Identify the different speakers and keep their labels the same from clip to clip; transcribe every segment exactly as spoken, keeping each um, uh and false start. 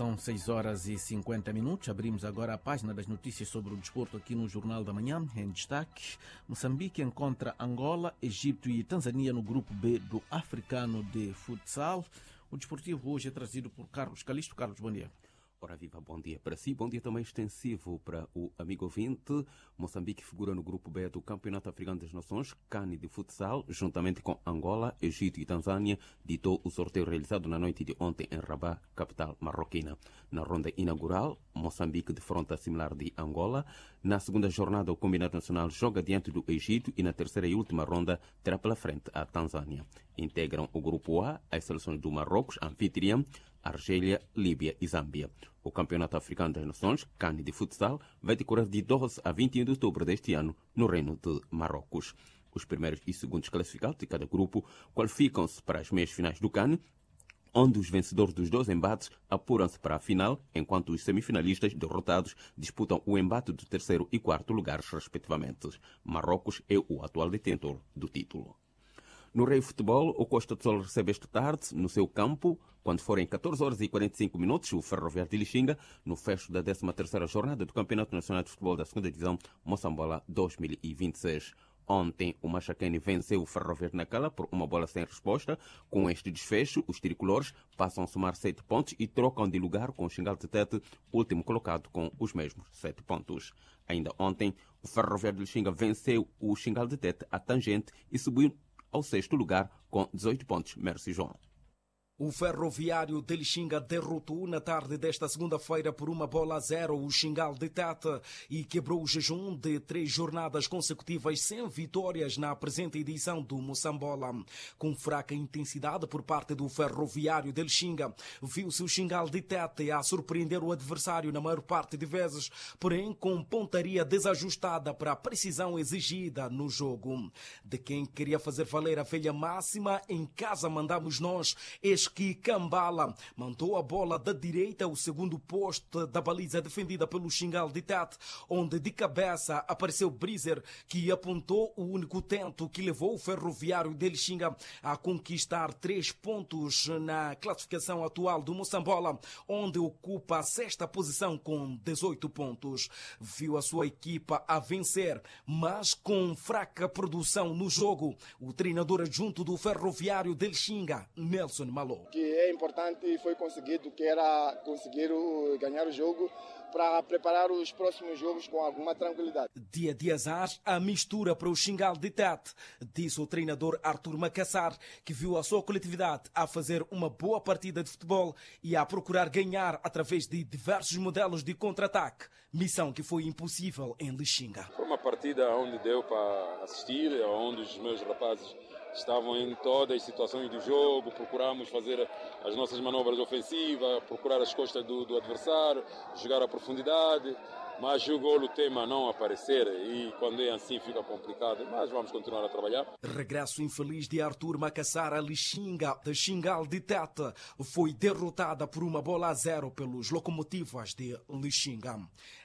Speaker 1: São seis horas e cinquenta minutos. Abrimos agora a página das notícias sobre o desporto aqui no Jornal da Manhã. Em destaque, Moçambique encontra Angola, Egito e Tanzânia no grupo B do Africano de Futsal. O desportivo hoje é trazido por Carlos Calixto. Carlos, bom dia.
Speaker 2: Ora viva, bom dia para si, bom dia também extensivo para o amigo ouvinte. Moçambique figura no grupo B do Campeonato Africano das Nações, CAN de Futsal, juntamente com Angola, Egito e Tanzânia, ditou o sorteio realizado na noite de ontem em Rabat, capital marroquina. Na ronda inaugural, Moçambique defronta a similar de Angola. Na segunda jornada, o Combinado Nacional joga diante do Egito e na terceira e última ronda terá pela frente a Tanzânia. Integram o grupo A as seleções do Marrocos, anfitriã, Argélia, Líbia e Zâmbia. O Campeonato Africano das Nações, CAN de Futsal, vai decorrer de doze a vinte e um de outubro deste ano no Reino de Marrocos. Os primeiros e segundos classificados de cada grupo qualificam-se para as meias finais do CAN, onde os vencedores dos dois embates apuram-se para a final, enquanto os semifinalistas derrotados disputam o embate do terceiro e quarto lugares, respectivamente. Marrocos é o atual detentor do título. No Rei Futebol, o Costa do Sol recebe esta tarde, no seu campo, quando forem catorze horas e quarenta e cinco minutos, o Ferroviário de Lixinga, no fecho da décima terceira jornada do Campeonato Nacional de Futebol da segunda Divisão Moçambola dois mil e vinte e seis. Ontem, o Machacane venceu o Ferroviário na Cala por uma bola sem resposta. Com este desfecho, os tricolores passam a somar sete pontos e trocam de lugar com o Xingal de Tete, último colocado com os mesmos sete pontos. Ainda ontem, o Ferroviário de Lixinga venceu o Xingal de Tete à tangente e subiu ao sexto lugar com dezoito pontos. Merci, João.
Speaker 3: O Ferroviário de Lixinga derrotou na tarde desta segunda-feira por uma bola a zero o Xingal de Tete e quebrou o jejum de três jornadas consecutivas sem vitórias na presente edição do Moçambola. Com fraca intensidade por parte do Ferroviário de Lixinga, viu-se o Xingal de Tete a surpreender o adversário na maior parte de vezes, porém com pontaria desajustada para a precisão exigida no jogo. De quem queria fazer valer a velha máxima, em casa mandamos nós, que Cambala mandou a bola da direita ao segundo poste da baliza defendida pelo Xingal de Tete, onde de cabeça apareceu Brizer, que apontou o único tento que levou o Ferroviário de Lixinga a conquistar três pontos na classificação atual do Moçambola, onde ocupa a sexta posição com dezoito pontos. Viu a sua equipa a vencer, mas com fraca produção no jogo. O treinador adjunto do Ferroviário de Lixinga, Nelson Malo.
Speaker 4: O que é importante foi conseguido, que era conseguir ganhar o jogo para preparar os próximos jogos com alguma tranquilidade.
Speaker 3: Dia de azar, a mistura para o Xingal de Tete, disse o treinador Arthur Macassar, que viu a sua coletividade a fazer uma boa partida de futebol e a procurar ganhar através de diversos modelos de contra-ataque, missão que foi impossível em Lixinga.
Speaker 5: Foi uma partida onde deu para assistir, onde os meus rapazes estavam em todas as situações do jogo, procuramos fazer as nossas manobras ofensivas, procurar as costas do, do adversário, jogar a profundidade, mas o golo tema não aparecer e quando é assim fica complicado, mas vamos continuar a trabalhar.
Speaker 3: Regresso infeliz de Arthur Macassar a Lixinga, de Xingal de Tete, foi derrotada por uma bola a zero pelos Locomotivas de Lixinga.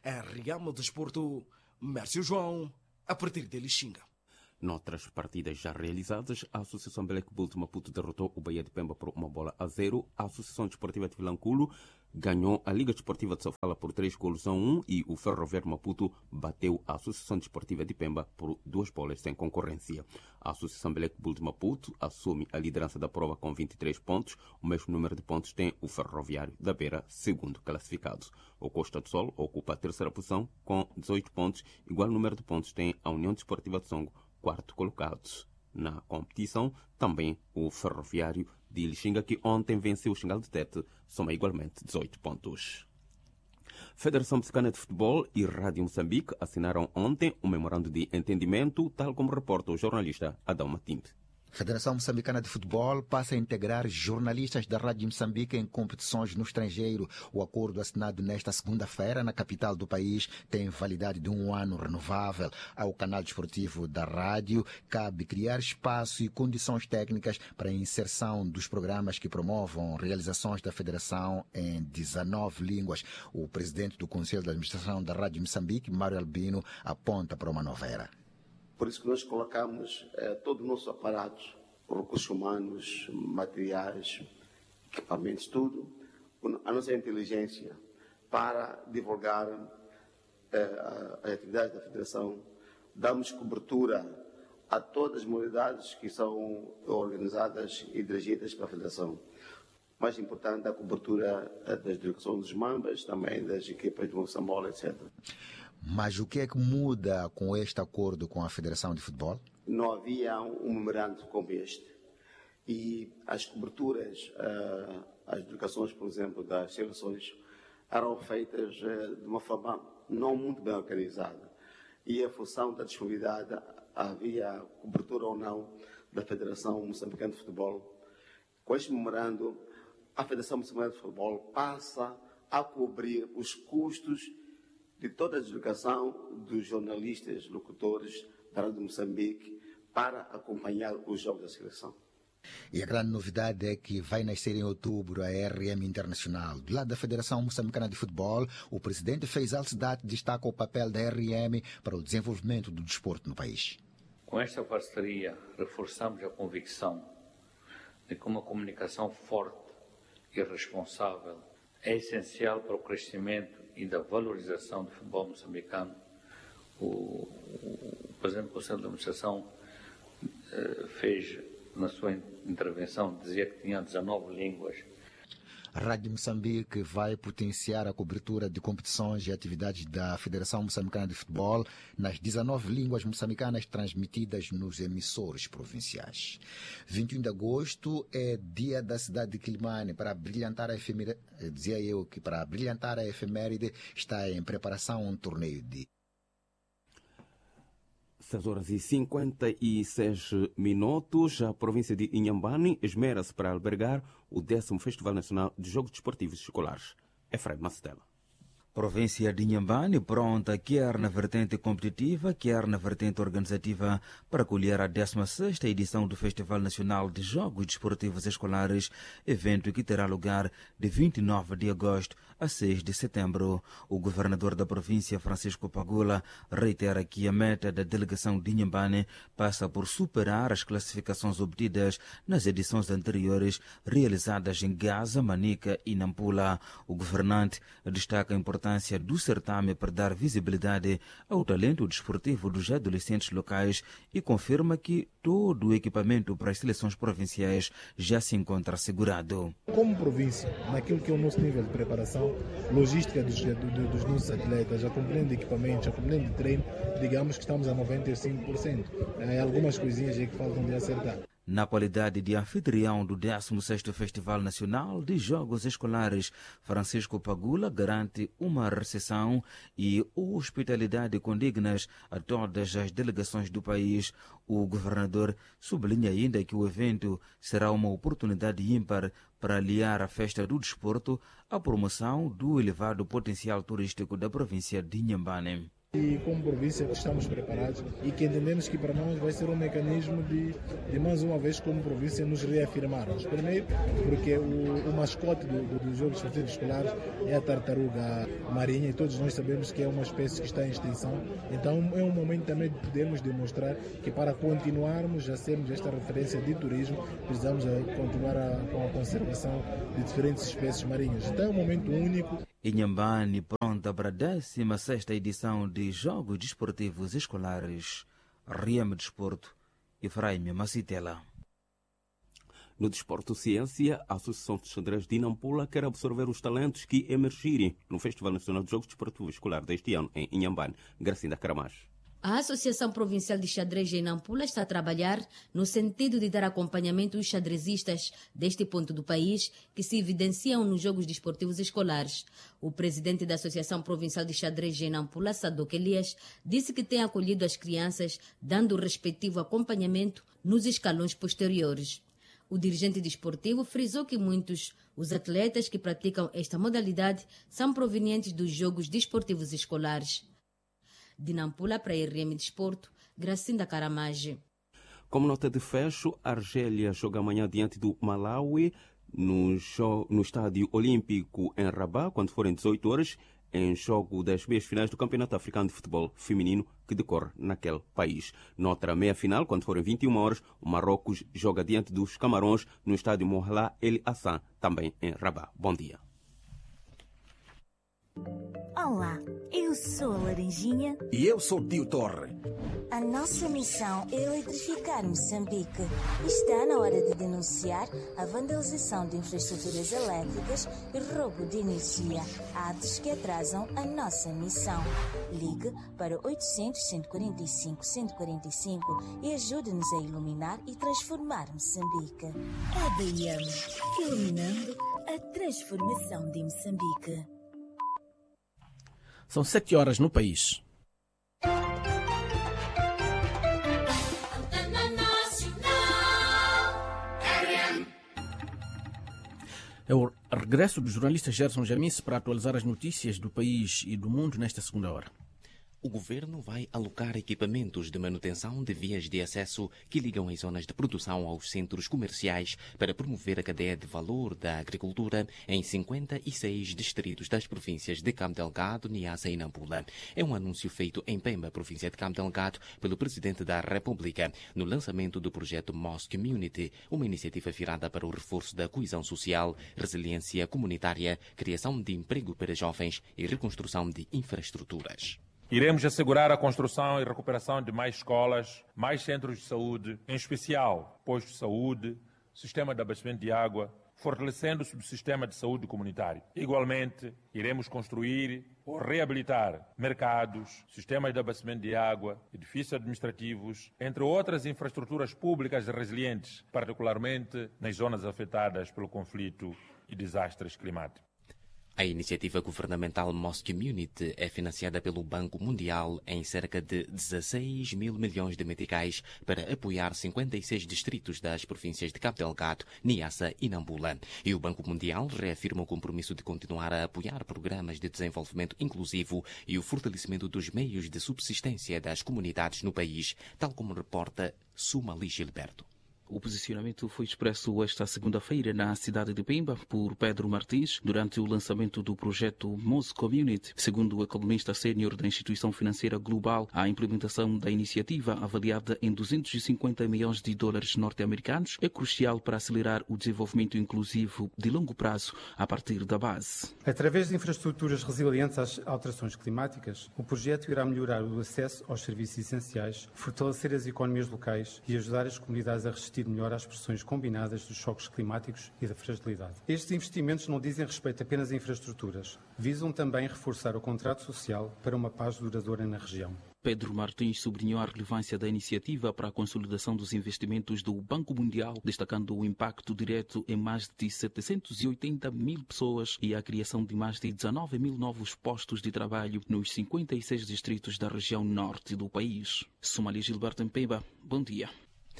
Speaker 3: R M Desporto, Mércio João, a partir de Lixinga.
Speaker 2: Noutras partidas já realizadas, a Associação Black Bull de Maputo derrotou o Bahia de Pemba por uma bola a zero. A Associação Desportiva de Vilanculo ganhou a Liga Desportiva de Sofala por três golos a um e o Ferroviário Maputo bateu a Associação Desportiva de Pemba por duas bolas sem concorrência. A Associação Black Bull de Maputo assume a liderança da prova com vinte e três pontos. O mesmo número de pontos tem o Ferroviário da Beira, segundo classificado. O Costa do Sol ocupa a terceira posição com dezoito pontos. Igual número de pontos tem a União Desportiva de Songo, quarto colocado. Na competição, também o Ferroviário de Lixinga, que ontem venceu o Xingal de Tete, soma igualmente dezoito pontos. Federação Moçambicana de Futebol e Rádio Moçambique assinaram ontem um memorando de entendimento, tal como reporta o jornalista Adão Matimbe.
Speaker 6: A Federação Moçambicana de Futebol passa a integrar jornalistas da Rádio Moçambique em competições no estrangeiro. O acordo assinado nesta segunda-feira na capital do país tem validade de um ano renovável. Ao canal desportivo da rádio cabe criar espaço e condições técnicas para a inserção dos programas que promovam realizações da Federação em dezenove línguas. O presidente do Conselho de Administração da Rádio Moçambique, Mário Albino, aponta para uma nova era.
Speaker 7: Por isso que nós colocamos eh, todo o nosso aparato, recursos humanos, materiais, equipamentos, tudo, a nossa inteligência para divulgar eh, as atividades da Federação. Damos cobertura a todas as modalidades que são organizadas e dirigidas pela Federação. Mais importante, a cobertura das delegações dos Mambas, também das equipas do Moçambola, etcétera.
Speaker 6: Mas o que é que muda com este acordo com a Federação de Futebol?
Speaker 7: Não havia um memorando como este. E as coberturas, uh, as delegações, por exemplo, das seleções, eram feitas uh, de uma forma não muito bem organizada. E a função da disponibilidade, havia cobertura ou não da Federação Moçambicana de Futebol. Com este memorando, a Federação Moçambicana de Futebol passa a cobrir os custos de toda a deslocação dos jornalistas, locutores da Rádio de Moçambique para acompanhar os jogos da seleção.
Speaker 6: E a grande novidade é que vai nascer em outubro a R M Internacional. Do lado da Federação Moçambicana de Futebol, o presidente Faisal Sedat destaca o papel da R M para o desenvolvimento do desporto no país.
Speaker 8: Com esta parceria, reforçamos a convicção de que uma comunicação forte e responsável é essencial para o crescimento e da valorização do futebol moçambicano. O, o, o Presidente do Conselho de Administração eh, fez, na sua intervenção, dizia que tinha dezanove línguas.
Speaker 6: A Rádio Moçambique vai potenciar a cobertura de competições e atividades da Federação Moçambicana de Futebol nas dezanove línguas moçambicanas transmitidas nos emissores provinciais. vinte e um de agosto é dia da cidade de Quilimane. Para brilhantar a efeméride, dizia eu que para brilhantar a efeméride está em preparação um torneio de
Speaker 2: seis horas e cinquenta e seis minutos. A província de Inhambane esmera-se para albergar o décimo Festival Nacional de Jogos Desportivos Escolares. Efraim Mastela.
Speaker 9: Província de Inhambane pronta, quer na vertente competitiva, quer na vertente organizativa, para acolher a décima sexta edição do Festival Nacional de Jogos Desportivos Escolares, evento que terá lugar de vinte e nove de agosto a seis de setembro. O governador da província, Francisco Pagula, reitera que a meta da delegação de Inhambane passa por superar as classificações obtidas nas edições anteriores, realizadas em Gaza, Manica e Nampula. O governante destaca a importância do certame para dar visibilidade ao talento desportivo dos adolescentes locais e confirma que todo o equipamento para as seleções provinciais já se encontra assegurado.
Speaker 10: Como província, naquilo que é o nosso nível de preparação, logística dos, dos, dos nossos atletas, já compreende equipamentos, já compreende treino, digamos que estamos a noventa e cinco por cento. Há algumas coisinhas aí que faltam de acertar.
Speaker 9: Na qualidade de anfitrião do décimo sexto Festival Nacional de Jogos Escolares, Francisco Pagula garante uma recepção e hospitalidade condignas a todas as delegações do país. O governador sublinha ainda que o evento será uma oportunidade ímpar para aliar a festa do desporto à promoção do elevado potencial turístico da província de Inhambane.
Speaker 10: E como província estamos preparados e que entendemos que para nós vai ser um mecanismo de, de mais uma vez como província nos reafirmarmos. Primeiro, porque o, o mascote do, do, dos Jogos Desportivos Escolares é a tartaruga marinha e todos nós sabemos que é uma espécie que está em extinção. Então é um momento também de podermos demonstrar que para continuarmos a sermos esta referência de turismo, precisamos continuar a, com a conservação de diferentes espécies marinhas. Então é um momento único.
Speaker 9: Inhambane pronta para a décima sexta edição de Jogos Desportivos Escolares. Riame Desporto, Efraim Macitela.
Speaker 2: No Desporto Ciência, a Associação de Xadrez de Nampula quer absorver os talentos que emergirem no Festival Nacional de Jogos Desportivos Escolares deste ano em Inhambane. Gracinda Caramage.
Speaker 11: A Associação Provincial de Xadrez em Nampula está a trabalhar no sentido de dar acompanhamento aos xadrezistas deste ponto do país que se evidenciam nos Jogos Desportivos Escolares. O presidente da Associação Provincial de Xadrez em Nampula, Sadok Elias, disse que tem acolhido as crianças, dando o respectivo acompanhamento nos escalões posteriores. O dirigente desportivo frisou que muitos os atletas que praticam esta modalidade são provenientes dos Jogos Desportivos Escolares. De Nampula para a R M Desporto, Gracinda Caramage.
Speaker 2: Como nota de fecho, a Argélia joga amanhã diante do Malawi no, no Estádio Olímpico em Rabat, quando forem dezoito horas, em jogo das meias finais do Campeonato Africano de Futebol Feminino que decorre naquele país. Noutra meia-final, quando forem vinte e uma horas, o Marrocos joga diante dos Camarões no Estádio Mohamed El Hassan, também em Rabat. Bom dia.
Speaker 12: Olá, eu sou a Laranjinha.
Speaker 13: E eu sou o Tio Torre.
Speaker 12: A nossa missão é eletrificar Moçambique. Está na hora de denunciar a vandalização de infraestruturas elétricas e roubo de energia, atos que atrasam a nossa missão. Ligue para oitocentos, cento e quarenta e cinco, cento e quarenta e cinco e ajude-nos a iluminar e transformar Moçambique. A B I M, iluminando a transformação de Moçambique.
Speaker 1: São sete horas no país. É o regresso do jornalista Gerson Jamice para atualizar as notícias do país e do mundo nesta segunda hora.
Speaker 14: O governo vai alocar equipamentos de manutenção de vias de acesso que ligam as zonas de produção aos centros comerciais para promover a cadeia de valor da agricultura em cinquenta e seis distritos das províncias de Cabo Delgado, Niassa e Nampula. É um anúncio feito em Pemba, província de Cabo Delgado, pelo Presidente da República, no lançamento do projeto Mosque Community, uma iniciativa virada para o reforço da coesão social, resiliência comunitária, criação de emprego para jovens e reconstrução de infraestruturas.
Speaker 15: Iremos assegurar a construção e recuperação de mais escolas, mais centros de saúde, em especial postos de saúde, sistema de abastecimento de água, fortalecendo o subsistema de saúde comunitário. Igualmente, iremos construir ou reabilitar mercados, sistemas de abastecimento de água, edifícios administrativos, entre outras infraestruturas públicas resilientes, particularmente nas zonas afetadas pelo conflito e desastres climáticos.
Speaker 14: A iniciativa governamental Mosque Community é financiada pelo Banco Mundial em cerca de dezesseis mil milhões de meticais para apoiar cinquenta e seis distritos das províncias de Cabo Delgado, Niassa e Nampula. E o Banco Mundial reafirma o compromisso de continuar a apoiar programas de desenvolvimento inclusivo e o fortalecimento dos meios de subsistência das comunidades no país, tal como reporta Sumali Gilberto.
Speaker 16: O posicionamento foi expresso esta segunda-feira na cidade de Pemba por Pedro Martins durante o lançamento do projeto Mosque Community. Segundo o economista sénior da instituição financeira global, a implementação da iniciativa, avaliada em duzentos e cinquenta milhões de dólares norte-americanos, é crucial para acelerar o desenvolvimento inclusivo de longo prazo a partir da base.
Speaker 17: Através de infraestruturas resilientes às alterações climáticas, o projeto irá melhorar o acesso aos serviços essenciais, fortalecer as economias locais e ajudar as comunidades a resistir melhor às pressões combinadas dos choques climáticos e da fragilidade. Estes investimentos não dizem respeito apenas a infraestruturas, visam também reforçar o contrato social para uma paz duradoura na região.
Speaker 16: Pedro Martins sublinhou a relevância da iniciativa para a consolidação dos investimentos do Banco Mundial, destacando o impacto direto em mais de setecentos e oitenta mil pessoas e a criação de mais de dezenove mil novos postos de trabalho nos cinquenta e seis distritos da região norte do país. Sumali Gilberto em Pemba, bom dia.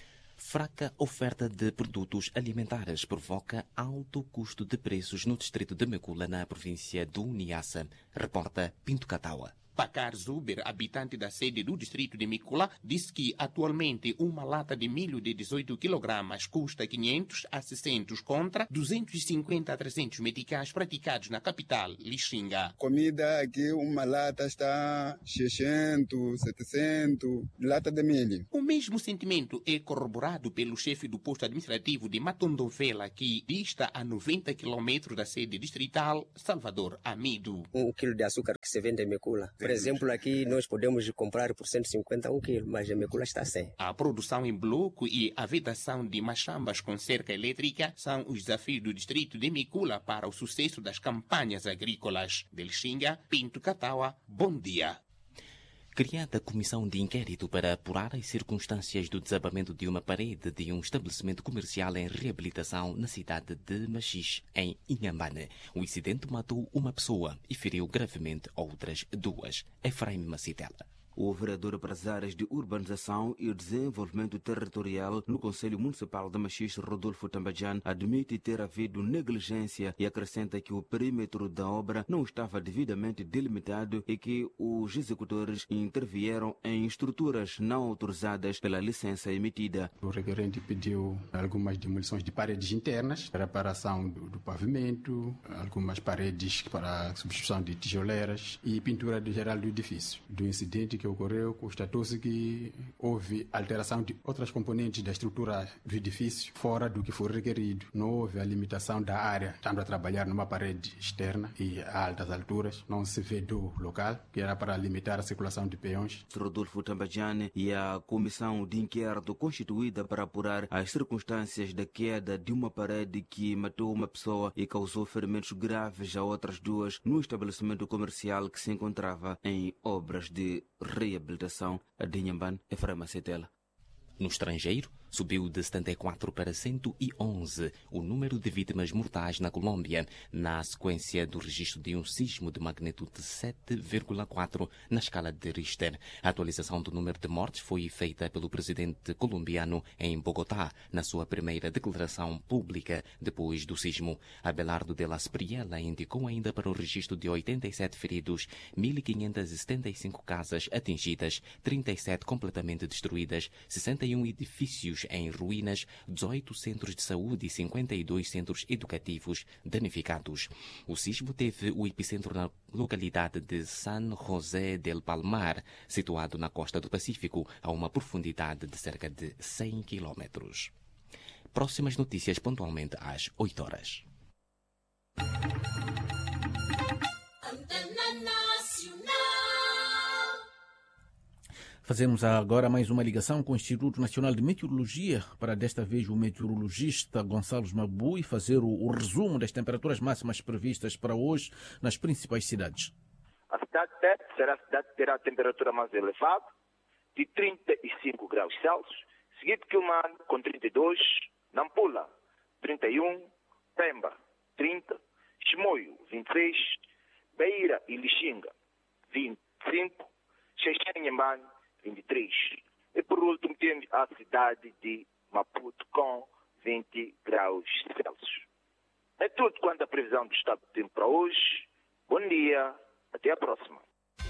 Speaker 14: Fraca oferta de produtos alimentares provoca alto custo de preços no distrito de Mekula, na província do Niassa, reporta Pinto Cataua.
Speaker 18: Pacar Zuber, habitante da sede do distrito de Mekula, disse que atualmente uma lata de milho de dezoito quilogramas custa quinhentos a seiscentos contra duzentos e cinquenta a trezentos meticais praticados na capital, Lixinga.
Speaker 19: Comida aqui, uma lata está seiscentos, setecentos, lata de milho.
Speaker 18: O mesmo sentimento é corroborado pelo chefe do posto administrativo de Matondovela, que dista a noventa quilômetros da sede distrital, Salvador Amido.
Speaker 20: Um quilo de açúcar que se vende em Mekula. Por exemplo, aqui nós podemos comprar por cento e cinquenta um quilo, mas a Mekula está a cem.
Speaker 18: A produção em bloco e a vedação de machambas com cerca elétrica são os desafios do distrito de Mekula para o sucesso das campanhas agrícolas. Del Xinga, Pinto Cataua, bom dia.
Speaker 14: Criada a comissão de inquérito para apurar as circunstâncias do desabamento de uma parede de um estabelecimento comercial em reabilitação na cidade de Machis, em Inhambane. O incidente matou uma pessoa e feriu gravemente outras duas. Efraim Macitela.
Speaker 9: O vereador para as áreas de urbanização e desenvolvimento territorial no Conselho Municipal de Machis, Rodolfo Tambajan, admite ter havido negligência e acrescenta que o perímetro da obra não estava devidamente delimitado e que os executores intervieram em estruturas não autorizadas pela licença emitida.
Speaker 21: O requerente pediu algumas demolições de paredes internas, reparação do, do pavimento, algumas paredes para substituição de tijoleiras e pintura de geral do edifício. Do incidente que que ocorreu, constatou-se que houve alteração de outras componentes da estrutura do edifício fora do que foi requerido. Não houve a limitação da área, estando a trabalhar numa parede externa e a altas alturas. Não se vedou local, que era para limitar a circulação de peões.
Speaker 9: Rodolfo Tambajane e a comissão de inquérito constituída para apurar as circunstâncias da queda de uma parede que matou uma pessoa e causou ferimentos graves a outras duas no estabelecimento comercial que se encontrava em obras de reabilitação. A Dinhamban, Efraima Setela.
Speaker 14: No estrangeiro, subiu de setenta e quatro para cento e onze o número de vítimas mortais na Colômbia, na sequência do registro de um sismo de magnitude sete vírgula quatro na escala de Richter. A atualização do número de mortes foi feita pelo presidente colombiano em Bogotá, na sua primeira declaração pública depois do sismo. Abelardo de la Espriella indicou ainda para o registro de oitenta e sete feridos, mil quinhentas e setenta e cinco casas atingidas, trinta e sete completamente destruídas, sessenta e um edifícios em ruínas, dezoito centros de saúde e cinquenta e dois centros educativos danificados. O sismo teve o epicentro na localidade de San José del Palmar, situado na costa do Pacífico, a uma profundidade de cerca de cem quilômetros. Próximas notícias pontualmente às oito horas.
Speaker 1: Fazemos agora mais uma ligação com o Instituto Nacional de Meteorologia, para desta vez o meteorologista Gonçalo Mabui fazer o, o resumo das temperaturas máximas previstas para hoje nas principais cidades.
Speaker 13: A cidade de Tete será a cidade que terá a temperatura mais elevada, de trinta e cinco graus Celsius, seguido de Quilmane com trinta e dois, Nampula trinta e um, Pemba trinta, Chimoio vinte e seis, Beira e Lixinga vinte e cinco, Xexém e Inhambane vinte e três. E por último temos a cidade de Maputo com vinte graus Celsius. É tudo quanto a previsão do estado do tempo para hoje. Bom dia, até a próxima.